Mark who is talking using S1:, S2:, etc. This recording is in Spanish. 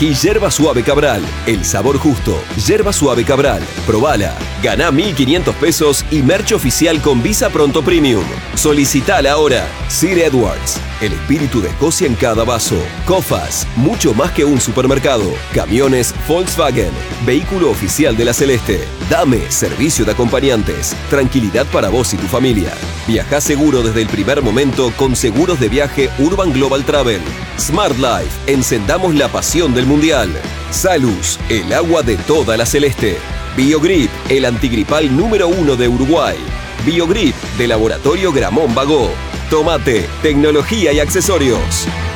S1: Elegí Yerba Suave Cabral, el sabor justo. Yerba Suave Cabral, probala. Ganá 1.500 pesos y merch oficial con Visa Pronto Premium. Solicitala ahora. Sir Edwards, el espíritu de Escocia en cada vaso. Cofas, mucho más que un supermercado. Camiones Volkswagen, vehículo oficial de la Celeste. Dame, servicio de acompañantes. Tranquilidad para vos y tu familia. Viajá seguro desde el primer momento con seguros de viaje Urban Global Travel. Smart Life, encendamos la pasión del mundial. Salus, el agua de toda la Celeste. Biogrip, el antigripal número 1 de Uruguay. Biogrip, de Laboratorio Gramón Bagó. Tomate, tecnología y accesorios.